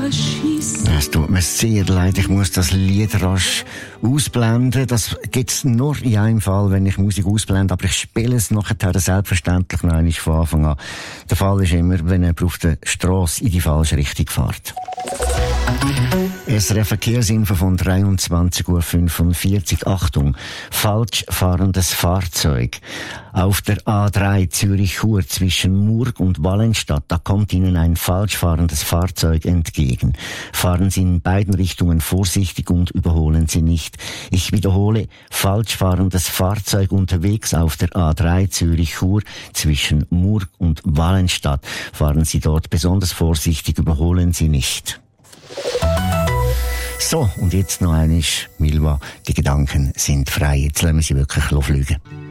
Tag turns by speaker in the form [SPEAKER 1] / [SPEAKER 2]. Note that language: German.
[SPEAKER 1] Es tut mir sehr leid, ich muss das Lied rasch ausblenden. Das gibt's nur in einem Fall, wenn ich Musik ausblende, aber ich spiele es nachher selbstverständlich noch einmal von Anfang an. Der Fall ist immer, wenn jemand auf der Strasse in die falsche Richtung fährt. SRF Verkehrsinfo von 23:45 Uhr. Achtung, falsch fahrendes Fahrzeug. Auf der A3 Zürich-Chur zwischen Murg und Wallenstadt, da kommt Ihnen ein falsch fahrendes Fahrzeug entgegen. Fahren Sie in beiden Richtungen vorsichtig und überholen Sie nicht. Ich wiederhole, falsch fahrendes Fahrzeug unterwegs auf der A3 Zürich-Chur zwischen Murg und Wallenstadt. Fahren Sie dort besonders vorsichtig, überholen Sie nicht. So, und jetzt noch einmal, Milva, die Gedanken sind frei. Jetzt lassen wir sie wirklich fliegen.